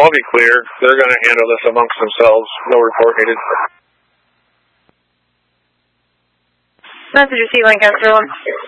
I'll be clear. They're going to handle this amongst themselves. No report needed. Message received, Lancaster 1.